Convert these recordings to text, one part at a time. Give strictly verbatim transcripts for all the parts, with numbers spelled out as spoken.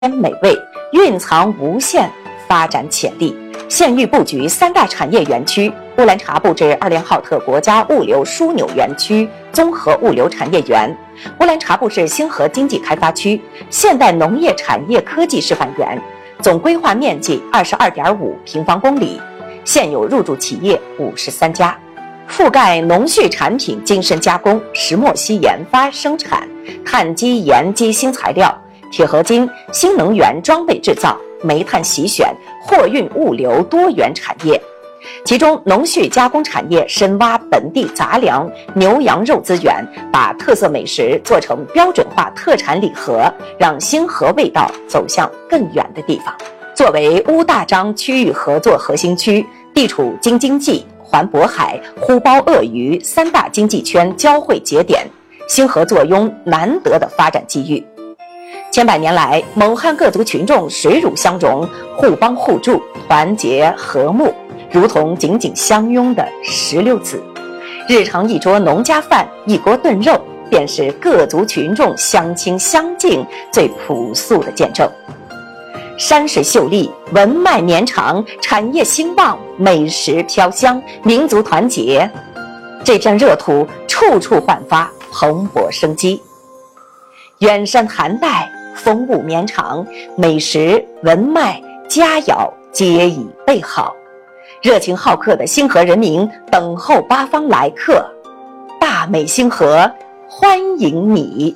美味，蕴藏无限发展潜力。县域布局三大产业园区，乌兰察布至二连浩特国家物流枢纽园区综合物流产业园，乌兰察布市星河经济开发区现代农业产业科技示范园，总规划面积二十二点五平方公里，现有入驻企业五十三家，覆盖农畜产品精深加工、石墨烯研发生产、碳基盐基新材料、铁合金、新能源装备制造、煤炭洗选、货运物流多元产业。其中农畜加工产业深挖本地杂粮、牛羊肉资源，把特色美食做成标准化特产礼盒，让星河味道走向更远的地方。作为乌大章区域合作核心区，地处京津冀、环渤海、呼包鄂渝三大经济圈交汇节点，星河坐拥难得的发展机遇。千百年来，蒙汉各族群众水乳相融，互帮互助，团结和睦，如同紧紧相拥的石榴籽。日常一桌农家饭，一锅炖肉，便是各族群众相亲相敬最朴素的见证。山水秀丽，文脉绵长，产业兴旺，美食飘香，民族团结，这片热土处处焕发蓬勃生机。远山寒带，风物绵长，美食文脉佳肴皆已备好，热情好客的星河人民等候八方来客，大美星河欢迎你。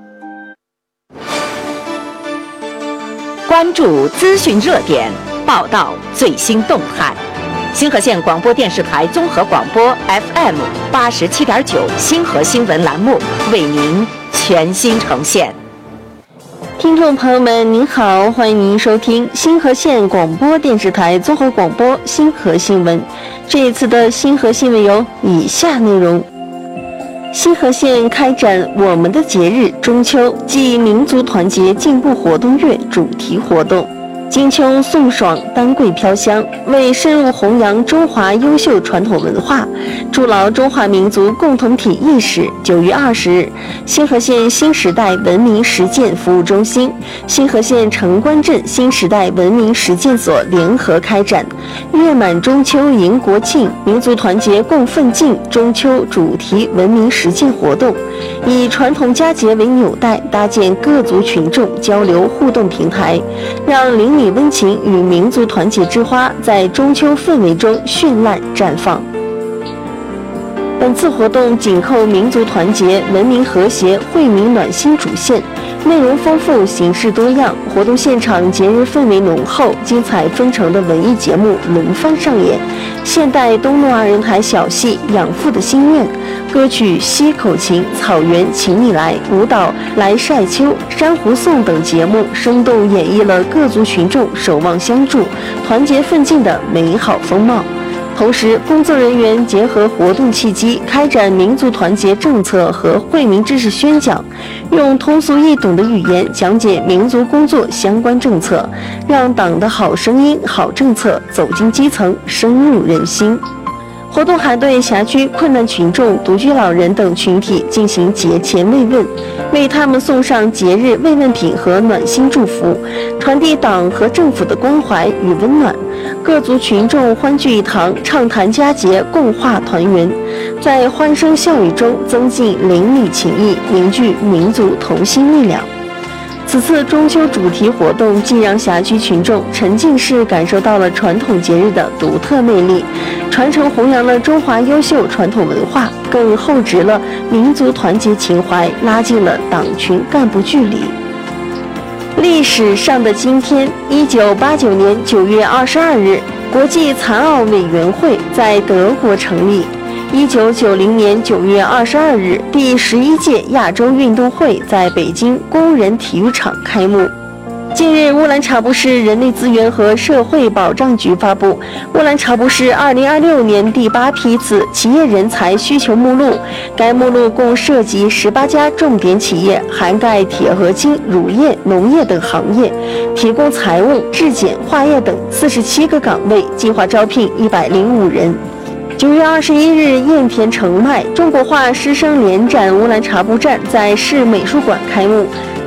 关注资讯热点，报道最新动态。星河县广播电视台综合广播 F M 八十七点九星河新闻栏目为您全新呈现。 听众朋友们您好，欢迎您收听星河县广播电视台综合广播星河新闻。这一次的星河新闻有以下内容：星河县开展我们的节日中秋暨民族团结进步活动月主题活动，金秋送爽，丹桂飘香。为深入弘扬中华优秀传统文化，筑牢中华民族共同体意识，九月二十日，星河县新时代文明实践服务中心、星河县城关镇新时代文明实践所联合开展月满中秋迎国庆，民族团结共奋进中秋主题文明实践活动，以传统佳节为纽带，搭建各族群众交流互动平台，让邻里温情与民族团结之花在中秋氛围中绚烂绽放。本次活动紧扣民族团结、文明和谐、惠民暖心主线，内容丰富，形式多样。活动现场节日氛围浓厚，精彩纷呈的文艺节目轮番上演，现代东诺二人台小戏《养父的心愿》，歌曲《溪口情》、草原请你来，舞蹈来晒秋、珊瑚颂等节目，生动演绎了各族群众守望相助、团结奋进的美好风貌。同时，工作人员结合活动契机，开展民族团结政策和惠民知识宣讲，用通俗易懂的语言讲解民族工作相关政策，让党的好声音、好政策走进基层，深入人心。活动还对辖区困难群众、独居老人等群体进行节前慰问，为他们送上节日慰问品和暖心祝福，传递党和政府的关怀与温暖。各族群众欢聚一堂，畅谈佳节，共话团圆，在欢声笑语中增进邻里情谊，凝聚民族同心力量。此次中秋主题活动既让辖区群众沉浸式感受到了传统节日的独特魅力，传承弘扬了中华优秀传统文化，更厚植了民族团结情怀，拉近了党群干部距离。历史上的今天，一九八九年九月二十二日，国际残奥委员会在德国成立。一九九零年九月二十二日，第十一届亚洲运动会在北京工人体育场开幕。近日，乌兰察布市人力资源和社会保障局发布乌兰察布市二零二六年第八批次企业人才需求目录，该目录共涉及十八家重点企业，涵盖铁合金、乳业、农业等行业，提供财务、质检、化验等四十七个岗位，计划招聘一百零五人。九月二十一日，雁田城迈中国画师生联展乌兰察布站在市美术馆开幕。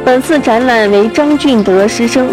本次展览为张俊德师生